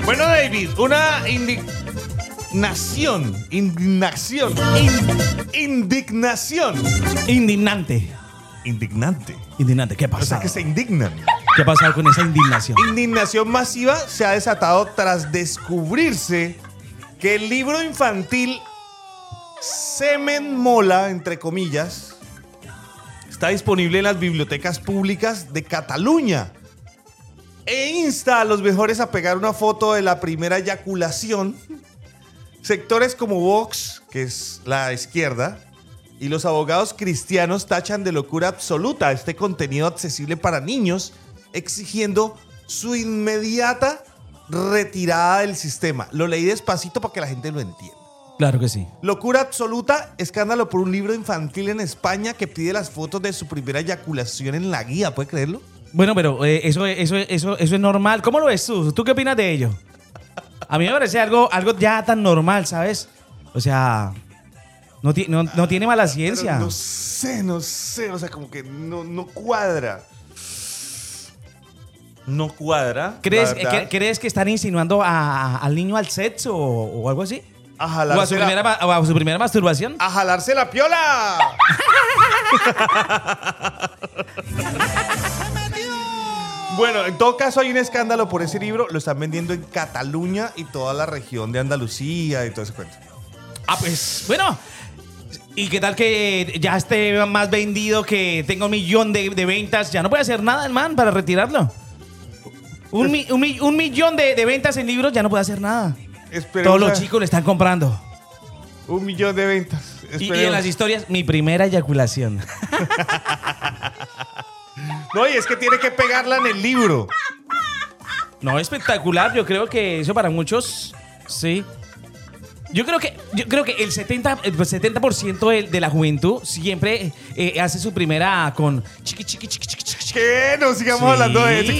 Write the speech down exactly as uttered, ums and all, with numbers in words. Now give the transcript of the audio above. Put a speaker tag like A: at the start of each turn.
A: Bueno, David, una indignación, indignación, in- indignación,
B: Indignante.
A: indignante.
B: Indignante. ¿Qué
A: O sea,
B: pasa?
A: que se indignan.
B: ¿Qué ha pasado con esa indignación?
A: Indignación masiva se ha desatado tras descubrirse que el libro infantil Semen Mola, entre comillas, está disponible en las bibliotecas públicas de Cataluña e insta a los mejores a pegar una foto de la primera eyaculación. Sectores como Vox, que es la izquierda, y los abogados cristianos tachan de locura absoluta este contenido accesible para niños, exigiendo su inmediata retirada del sistema. Lo leí despacito para que la gente lo entienda.
B: Claro que sí.
A: Locura absoluta, escándalo por un libro infantil en España que pide las fotos de su primera eyaculación en la guía. ¿Puede creerlo?
B: Bueno, pero eh, eso, eso, eso, eso es normal. ¿Cómo lo ves tú? ¿Tú qué opinas de ello? A mí me parece algo, algo ya tan normal, ¿sabes? O sea, no, ti- no, no tiene mala ciencia.
A: Pero no sé, no sé. O sea, como que no, no cuadra. No cuadra.
B: ¿Crees,
A: la verdad.
B: eh, que- ¿Crees que están insinuando a- al niño al sexo o, o algo así?
A: A
B: ¿O a su,
A: jalarse,
B: primera,
A: la,
B: ma- o a su primera masturbación?
A: a jalarse la piola. Bueno, en todo caso hay un escándalo por ese libro. Lo están vendiendo en Cataluña y toda la región de Andalucía y todo ese cuento.
B: Ah, pues, bueno. ¿Y qué tal que ya esté más vendido, que tenga un millón de, de ventas? Ya no puede hacer nada el man para retirarlo. Un, mi- un mi- un millón de, de ventas en libros, ya no puede hacer nada.
A: Esperemos
B: Todos los
A: a-
B: chicos le están comprando.
A: Un millón de ventas.
B: Y, y en
A: Esperemos.
B: las historias, mi primera eyaculación.
A: No, y es que tiene que pegarla en el libro.
B: No, espectacular. Yo creo que eso para muchos, sí. Yo creo que, yo creo que el setenta, el setenta por ciento de, de la juventud siempre eh, hace su primera con chiqui, chiqui, chiqui, chiqui, chiqui.
A: ¿Qué? No sigamos
B: Sí.
A: hablando de eso.